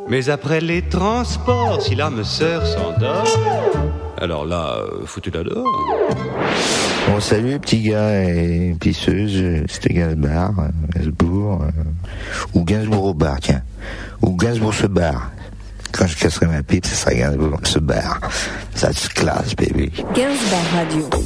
Mais après les transports, si l'âme sœur s'endort, alors là, foutez-la dehors. Bon, salut les petits gars et pisseuses, c'était Gainsbourg, ou Gainsbourg au bar, tiens. Ou Gainsbourg se barre. Quand je casserai ma pipe, ça sera Gainsbourg se barre. Ça se classe, baby. Gainsbourg Radio.